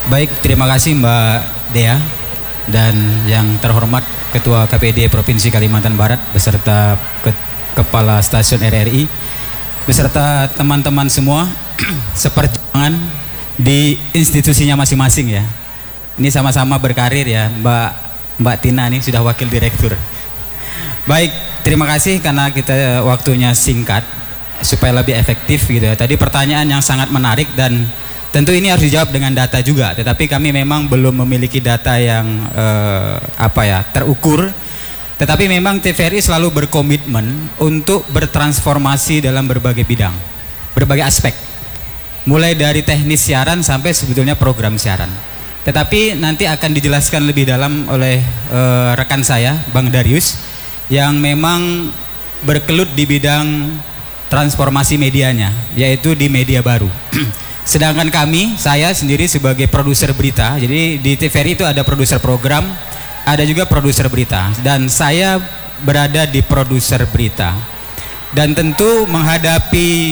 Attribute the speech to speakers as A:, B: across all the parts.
A: Baik, terima kasih Mbak Dea dan yang terhormat Ketua KPD Provinsi Kalimantan Barat beserta Kepala Stasiun RRI beserta teman-teman semua seperjuangan di institusinya masing-masing ya. Ini sama-sama berkarir ya, Mbak Tina ini sudah wakil direktur. Baik, terima kasih karena kita waktunya singkat supaya lebih efektif gitu ya. Tadi pertanyaan yang sangat menarik dan tentu ini harus dijawab dengan data juga, tetapi kami memang belum memiliki data yang terukur. Tetapi memang TVRI selalu berkomitmen untuk bertransformasi dalam berbagai bidang, berbagai aspek. Mulai dari teknis siaran sampai sebetulnya program siaran. Tetapi nanti akan dijelaskan lebih dalam oleh rekan saya, Bang Darius, yang memang berkelut di bidang transformasi medianya, yaitu di media baru. Sedangkan saya sendiri sebagai produser berita, jadi di TVRI itu ada produser program, ada juga produser berita, dan saya berada di produser berita. Dan tentu menghadapi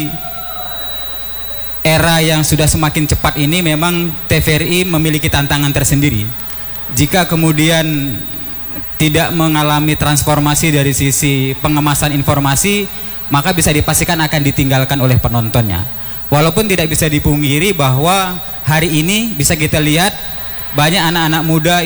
A: era yang sudah semakin cepat ini, memang TVRI memiliki tantangan tersendiri. Jika kemudian tidak mengalami transformasi dari sisi pengemasan informasi, maka bisa dipastikan akan ditinggalkan oleh penontonnya. Walaupun tidak bisa dipungkiri bahwa hari ini bisa kita lihat banyak anak-anak muda